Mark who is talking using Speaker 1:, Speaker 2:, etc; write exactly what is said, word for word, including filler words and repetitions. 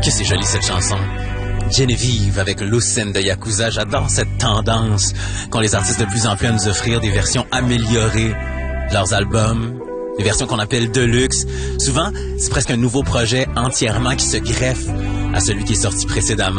Speaker 1: Que c'est joli cette chanson. Genevieve avec Lucine de Yakuza, j'adore cette tendance qu'ont les artistes de plus en plus à nous offrir des versions améliorées de leurs albums, des versions qu'on appelle deluxe. Souvent, c'est presque un nouveau projet entièrement qui se greffe à celui qui est sorti précédemment.